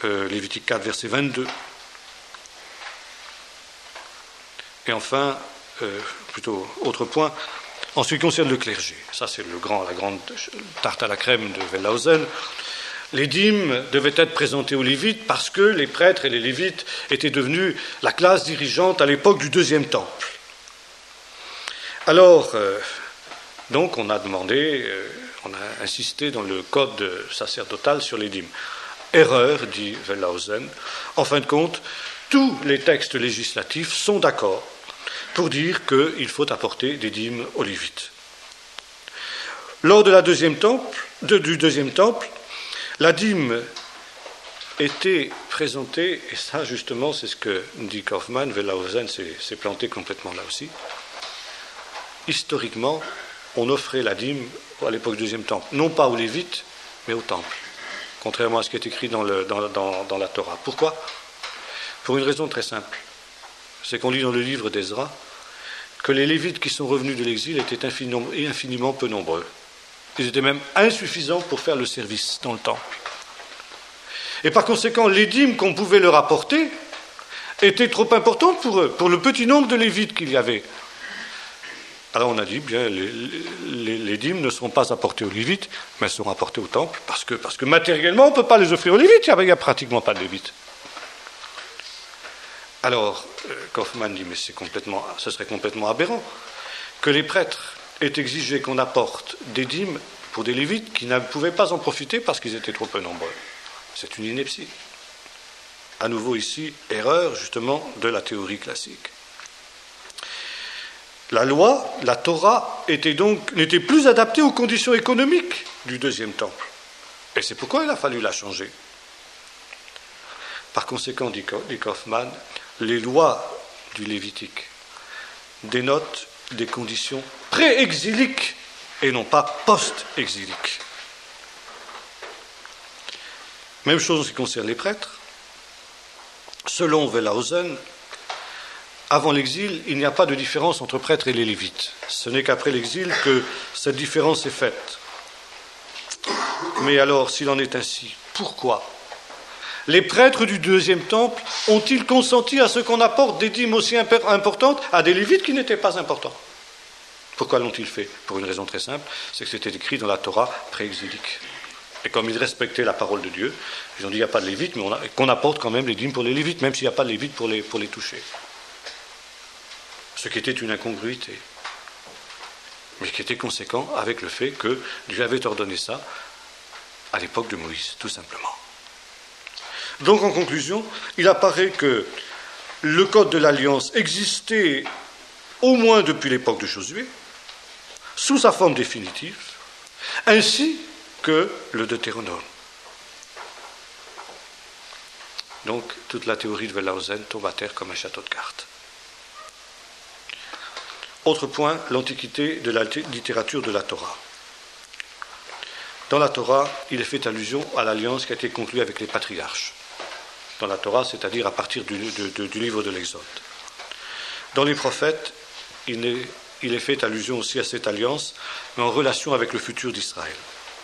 Lévitique 4, verset 22. Et enfin, plutôt autre point, en ce qui concerne le clergé, ça c'est la grande tarte à la crème de Wellhausen, les dîmes devaient être présentées aux Lévites parce que les prêtres et les Lévites étaient devenus la classe dirigeante à l'époque du deuxième temple. Alors, donc on a insisté dans le code sacerdotal sur les dîmes. Erreur, dit Wellhausen. En fin de compte, tous les textes législatifs sont d'accord pour dire qu'il faut apporter des dîmes aux Lévites. Lors de du deuxième temple, la dîme était présentée, et ça justement c'est ce que dit Kaufmann, Wellhausen s'est planté complètement là aussi. Historiquement, on offrait la dîme à l'époque du deuxième temple, non pas aux Lévites, mais au temple, contrairement à ce qui est écrit dans la Torah. Pourquoi ? Pour une raison très simple. C'est qu'on lit dans le livre d'Ezra que les Lévites qui sont revenus de l'exil étaient infiniment peu nombreux. Ils étaient même insuffisants pour faire le service dans le temple. Et par conséquent, les dîmes qu'on pouvait leur apporter étaient trop importantes pour eux, pour le petit nombre de Lévites qu'il y avait. Alors on a dit, bien, les dîmes ne seront pas apportées aux Lévites, mais elles seront apportées au temple, parce que matériellement, on ne peut pas les offrir aux Lévites, il n'y a pratiquement pas de Lévites. Alors, Kaufmann dit, mais ce serait complètement aberrant que les prêtres aient exigé qu'on apporte des dîmes pour des Lévites qui ne pouvaient pas en profiter parce qu'ils étaient trop peu nombreux. C'est une ineptie. À nouveau ici, erreur justement de la théorie classique. La loi, la Torah, n'était plus adaptée aux conditions économiques du deuxième temple. Et c'est pourquoi il a fallu la changer. Par conséquent, dit Kaufmann, les lois du Lévitique dénotent des conditions pré-exiliques et non pas post-exiliques. Même chose en ce qui concerne les prêtres. Selon Wellhausen, avant l'exil, il n'y a pas de différence entre prêtres et les Lévites. Ce n'est qu'après l'exil que cette différence est faite. Mais alors, s'il en est ainsi, pourquoi les prêtres du deuxième temple ont-ils consenti à ce qu'on apporte des dîmes aussi importantes à des Lévites qui n'étaient pas importants ? Pourquoi l'ont-ils fait ? Pour une raison très simple, c'est que c'était écrit dans la Torah pré-exilique. Et comme ils respectaient la parole de Dieu, ils ont dit il n'y a pas de Lévites, mais qu'on apporte quand même les dîmes pour les Lévites, même s'il n'y a pas de Lévites pour les toucher. Ce qui était une incongruité, mais qui était conséquent avec le fait que Dieu avait ordonné ça à l'époque de Moïse, tout simplement. Donc en conclusion, il apparaît que le code de l'Alliance existait au moins depuis l'époque de Josué, sous sa forme définitive, ainsi que le Deutéronome. Donc toute la théorie de Wellhausen tombe à terre comme un château de cartes. Autre point, l'antiquité de la littérature de la Torah. Dans la Torah, il est fait allusion à l'alliance qui a été conclue avec les patriarches. Dans la Torah, c'est-à-dire à partir du livre de l'Exode. Dans les prophètes, il est fait allusion aussi à cette alliance, mais en relation avec le futur d'Israël.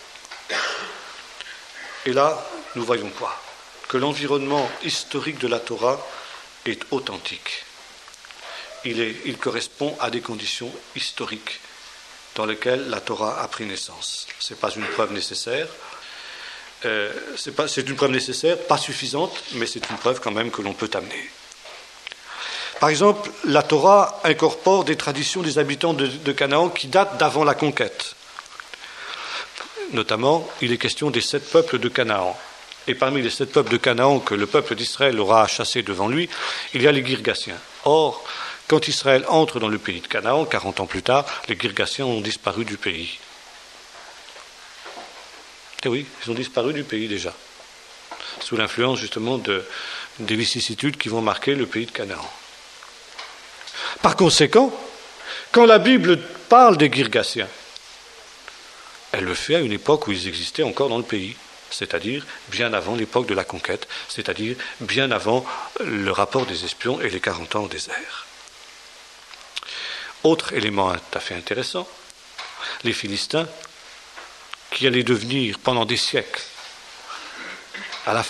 Et là, nous voyons quoi ? Que l'environnement historique de la Torah est authentique. Il correspond à des conditions historiques dans lesquelles la Torah a pris naissance. Ce n'est pas une preuve nécessaire. C'est une preuve nécessaire, pas suffisante, mais c'est une preuve quand même que l'on peut amener. Par exemple, la Torah incorpore des traditions des habitants de Canaan qui datent d'avant la conquête. Notamment, il est question des 7 peuples de Canaan. Et parmi les 7 peuples de Canaan que le peuple d'Israël aura chassés devant lui, il y a les Girgasiens. Or, quand Israël entre dans le pays de Canaan, 40 ans plus tard, les Girgasiens ont disparu du pays. Et oui, ils ont disparu du pays déjà, sous l'influence justement des vicissitudes qui vont marquer le pays de Canaan. Par conséquent, quand la Bible parle des Girgasiens, elle le fait à une époque où ils existaient encore dans le pays, c'est-à-dire bien avant l'époque de la conquête, c'est-à-dire bien avant le rapport des espions et les 40 ans au désert. Autre élément tout à fait intéressant, les Philistins, qui allaient devenir pendant des siècles